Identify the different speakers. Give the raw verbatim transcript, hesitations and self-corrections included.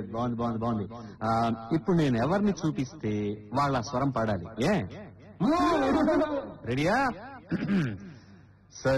Speaker 1: బాగుంది బాగుంది బాగుంది ఆ, ఇప్పుడు నేను ఎవరిని చూపిస్తే వాళ్ళ స్వరం పాడాలి ఏ రెడీయా